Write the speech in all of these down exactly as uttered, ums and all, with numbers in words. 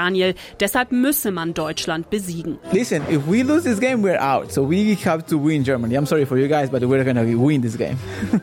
Daniel. Deshalb müsse man Deutschland besiegen. Listen, if we lose this game, we're out. So we have to win Germany. I'm sorry for you guys, but we're going to win this game.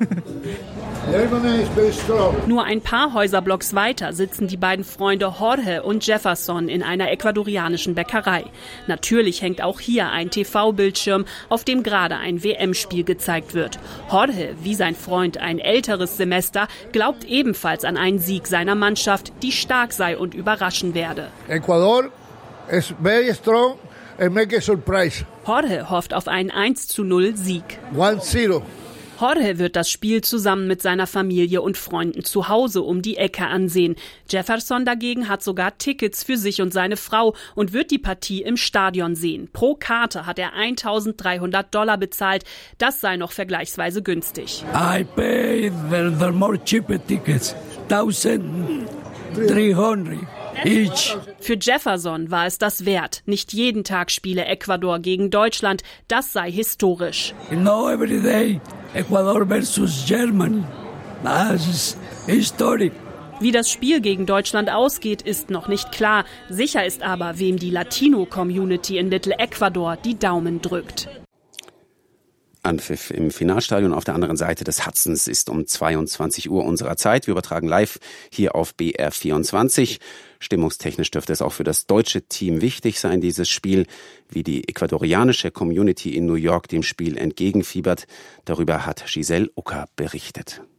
Nur ein paar Häuserblocks weiter sitzen die beiden Freunde Jorge und Jefferson in einer ecuadorianischen Bäckerei. Natürlich hängt auch hier ein T V-Bildschirm, auf dem gerade ein W M-Spiel gezeigt wird. Jorge, wie sein Freund ein älteres Semester, glaubt ebenfalls an einen Sieg seiner Mannschaft, die stark sei und überraschen werde. Ecuador is very strong and make a surprise. Jorge hofft auf einen eins zu null Sieg. one zero. Jorge wird das Spiel zusammen mit seiner Familie und Freunden zu Hause um die Ecke ansehen. Jefferson dagegen hat sogar Tickets für sich und seine Frau und wird die Partie im Stadion sehen. Pro Karte hat er eintausenddreihundert Dollar bezahlt. Das sei noch vergleichsweise günstig. I paid the, the more cheaper tickets, eintausenddreihundert. Each. Für Jefferson war es das wert. Nicht jeden Tag spiele Ecuador gegen Deutschland. Das sei historisch. You know, every day Ecuador versus Germany. Das ist historic. Wie das Spiel gegen Deutschland ausgeht, ist noch nicht klar. Sicher ist aber, wem die Latino-Community in Little Ecuador die Daumen drückt. Anpfiff im Finalstadion auf der anderen Seite des Hudsons ist um zweiundzwanzig Uhr unserer Zeit. Wir übertragen live hier auf B R vierundzwanzig. Stimmungstechnisch dürfte es auch für das deutsche Team wichtig sein, dieses Spiel, wie die ecuadorianische Community in New York dem Spiel entgegenfiebert. Darüber hat Giselle Ucker berichtet.